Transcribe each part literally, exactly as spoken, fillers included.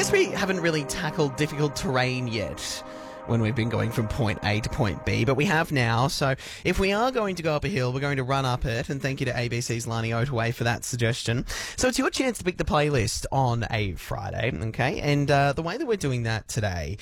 guess we haven't really tackled difficult terrain yet when we've been going from point A to point B, but we have now. So if we are going to go up a hill, we're going to run up it, and thank you to A B C's Lani Otaway for that suggestion. So it's your chance to pick the playlist on a Friday, okay? And uh, the way that we're doing that today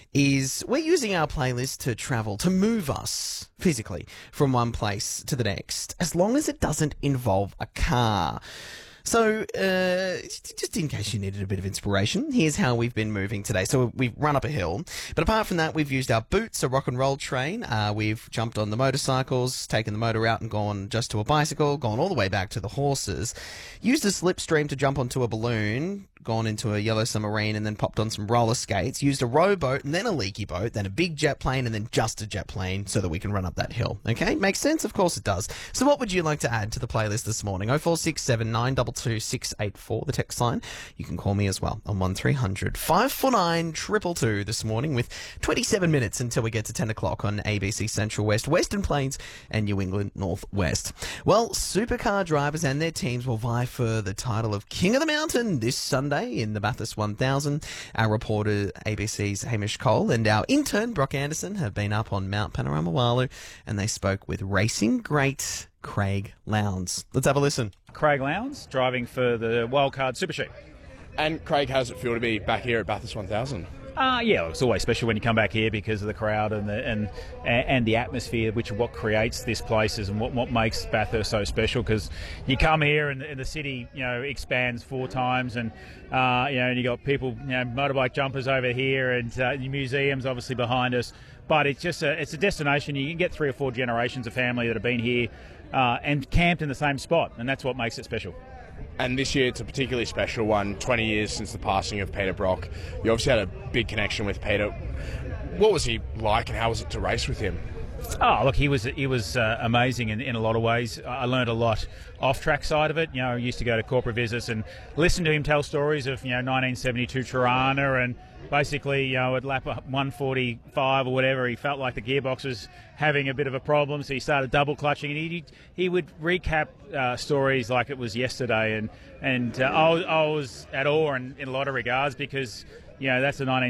is we're using our playlist to travel, to move us physically from one place to the next, as long as it doesn't involve a car. So, uh, just in case you needed a bit of inspiration, here's how we've been moving today. So we've run up a hill, but apart from that, we've used our boots, a rock and roll train. Uh, we've jumped on the motorcycles, taken the motor out and gone just to a bicycle, gone all the way back to the horses, used a slipstream to jump onto a balloon, gone into a yellow submarine and then popped on some roller skates, used a rowboat and then a leaky boat, then a big jet plane and then just a jet plane so that we can run up that hill. Okay? Makes sense? Of course it does. So what would you like to add to the playlist this morning? oh four six seven nine two two six eight four, the text line. You can call me as well on one three hundred five four nine two two two this morning with twenty-seven minutes until we get to ten o'clock on A B C Central West, Western Plains and New England Northwest. Well, supercar drivers and their teams will vie for the title of King of the Mountain this Sunday in the Bathurst one thousand. Our reporter, A B C's Hamish Cole, and our intern, Brock Anderson, have been up on Mount Panorama and they spoke with racing great Craig Lowndes. Let's have a listen. Craig Lowndes, driving for the Wildcard Super Sheep. And Craig, how does it feel to be back here at Bathurst one thousand? Uh, yeah, it's always special when you come back here because of the crowd and the and and the atmosphere, which is what creates this place and what, what makes Bathurst so special. Because you come here and, and the city, you know, expands four times, and uh, you know, and you got people, you know, motorbike jumpers over here, and uh, the museums obviously behind us. But it's just a it's a destination. You can get three or four generations of family that have been here uh, and camped in the same spot, and that's what makes it special. And this year it's a particularly special one, twenty years since the passing of Peter Brock. You obviously had a big connection with Peter. What was he like and how was it to race with him? Oh, look, he was he was uh, amazing in, in a lot of ways. I learned a lot off-track side of it. You know, I used to go to corporate visits and listen to him tell stories of, you know, nineteen seventy-two Tirana, and basically, you know, at lap one forty-five or whatever, he felt like the gearbox was having a bit of a problem, so he started double clutching, and he he would recap uh, stories like it was yesterday, and and uh, I, was, I was at awe in, in a lot of regards because, you know, that's the nineteen